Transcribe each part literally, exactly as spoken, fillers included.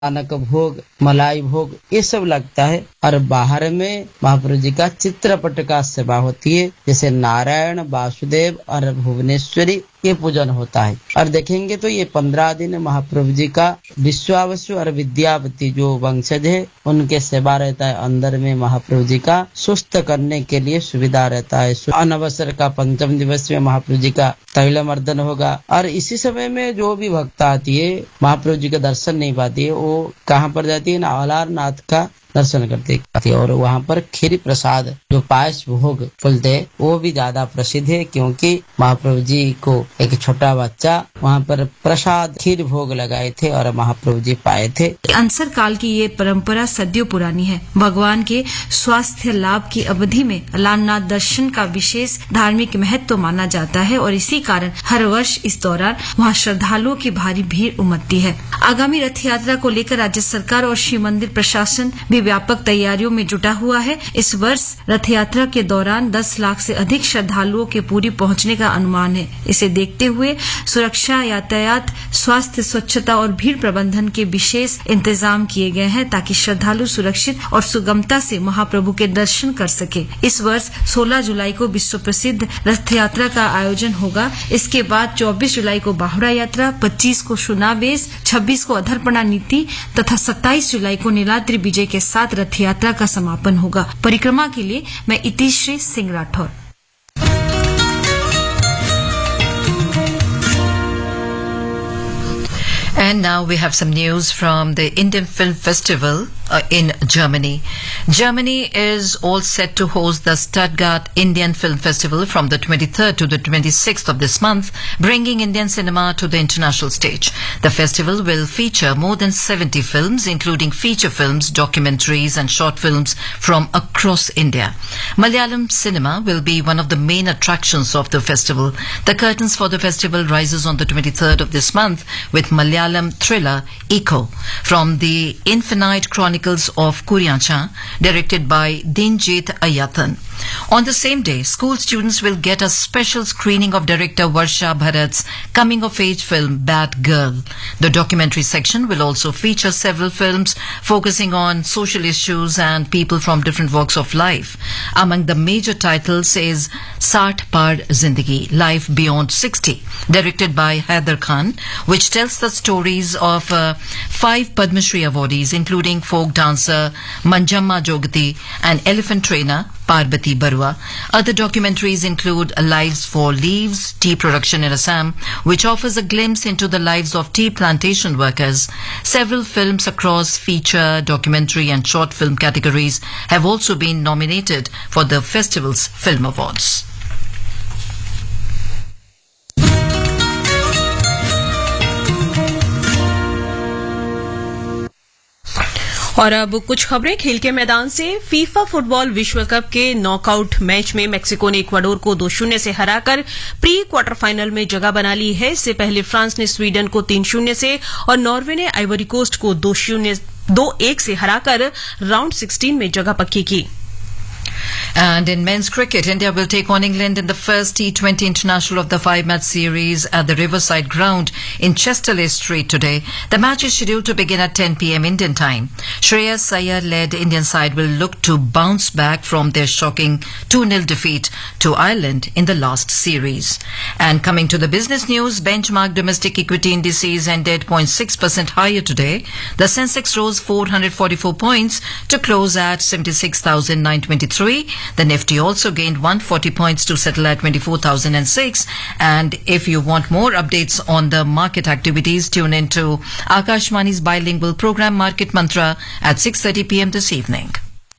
पानक भोग, मलाई भोग, ये सब लगता है। और बाहर में महाप्रभु जी का चित्रपट का सेवा होती है, जैसे नारायण, वासुदेव और भुवनेश्वरी, ये पूजन होता है। और देखेंगे तो ये पंद्रह दिन महाप्रभु जी का विश्वावसु और विद्यावती जो वंशज है उनके सेवा रहता है। अंदर में महाप्रभु जी का सुस्त करने के लिए सुविधा रहता है। अनवसर का पंचम दिवस में महाप्रभु जी का तैलमर्दन होगा। और इसी समय में जो भी भक्त आती है महाप्रभु जी का दर्शन नहीं पाती है, वो कहाँ पर जाती है ना, अलारनाथ का दर्शन करते हैं। और वहाँ पर खीर प्रसाद जो पायस भोग बोलते हैं वो भी ज्यादा प्रसिद्ध है, क्योंकि महाप्रभु जी को एक छोटा बच्चा वहाँ पर प्रसाद खीर भोग लगाए थे और महाप्रभु जी पाए थे। अंसर काल की ये परंपरा सदियों पुरानी है। भगवान के स्वास्थ्य लाभ की अवधि में अलारनाथ दर्शन का विशेष धार्मिक महत्व माना जाता है और इसी कारण हर वर्ष इस दौरान वहाँ श्रद्धालुओं की भारी भीड़ उमड़ती है। आगामी रथ यात्रा को लेकर राज्य सरकार और शिव मंदिर प्रशासन भी व्यापक तैयारियों में जुटा हुआ है। इस वर्ष रथ यात्रा के दौरान दस लाख से अधिक श्रद्धालुओं के पुरी पहुंचने का अनुमान है। इसे देखते हुए सुरक्षा, यातायात, स्वास्थ्य, स्वच्छता और भीड़ प्रबंधन के विशेष इंतजाम किए गए हैं ताकि श्रद्धालु सुरक्षित और सुगमता से महाप्रभु के दर्शन कर सके। इस वर्ष सोलह जुलाई को विश्व प्रसिद्ध रथ यात्रा का आयोजन होगा। इसके बाद चौबीस जुलाई को बाहुड़ा यात्रा, पच्चीस को सुनावेश, छब्बीस को अधर्पणा नीति तथा सत्ताईस जुलाई को नीलाद्रि विजय के साथ रथ यात्रा का समापन होगा। परिक्रमा के लिए मैं इतिश्री Singh Rathore. And now we have some news from the Indian Film Festival uh, in Germany. Germany is all set to host the Stuttgart Indian Film Festival from the twenty-third to the twenty-sixth of this month, bringing Indian cinema to the international stage. The festival will feature more than seventy films, including feature films, documentaries and short films from across India. Malayalam cinema will be one of the main attractions of the festival. The curtains for the festival rises on the twenty-third of this month with Malayalam thriller Echo from the Infinite Chronicles of Kuriancha, directed by Dinjit Ayathan. On the same day, school students will get a special screening of director Varsha Bharat's coming-of-age film Bad Girl. The documentary section will also feature several films focusing on social issues and people from different walks of life. Among the major titles is Saath Par Zindagi, Life Beyond sixty, directed by Haider Khan, which tells the stories of uh, five Padma Shri awardees, including folk dancer Manjamma Jogati and elephant trainer Parbati Barua. Other documentaries include Lives for Leaves, Tea Production in Assam, which offers a glimpse into the lives of tea plantation workers. Several films across feature, documentary and short film categories have also been nominated for the festival's Film Awards. और अब कुछ खबरें खेल के मैदान से। FIFA football विश्व cup के नॉकआउट मैच में मेक्सिको ने इक्वाडोर को दो शून्य से हराकर प्री क्वार्टर फाइनल में जगह बना ली है। इससे पहले फ्रांस ने स्वीडन को तीन शून्य से और नॉर्वे ने आइवरी कोस्ट को दो शून्य दो एक से हराकर राउंड सिक्सटीन में जगह पक्की की। And in men's cricket, India will take on England in the first T twenty international of the five-match series at the Riverside Ground in Chesterley Street today. The match is scheduled to begin at ten p m Indian time. Shreyas Iyer-led Indian side will look to bounce back from their shocking two nil defeat to Ireland in the last series. And coming to the business news, benchmark domestic equity indices ended zero point six percent higher today. The Sensex rose four hundred forty-four points to close at seventy-six thousand nine hundred twenty-three. The Nifty also gained one hundred forty points to settle at twenty-four thousand six. And if you want more updates on the market activities, tune into Akashvani's bilingual program Market Mantra at six thirty p m this evening.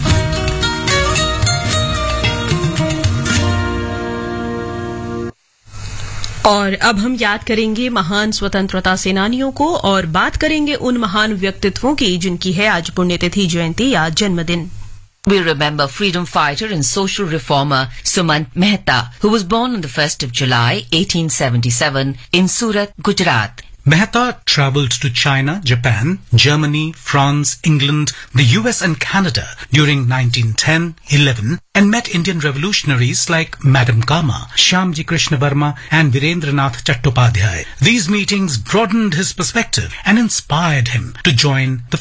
और अब हम याद करेंगे महान स्वतंत्रता सेनानियों को और बात करेंगे उन महान व्यक्तित्वों की जिनकी है आज पुण्यतिथि, जयंती या जन्मदिन। We remember freedom fighter and social reformer Sumant Mehta, who was born on the first of July eighteen seventy-seven in Surat, Gujarat. Mehta travelled to China, Japan, Germany, France, England, the U S and Canada during nineteen ten eleven and met Indian revolutionaries like Madam Kama, Shyamji Krishna Varma and Virendranath Chattopadhyay. These meetings broadened his perspective and inspired him to join the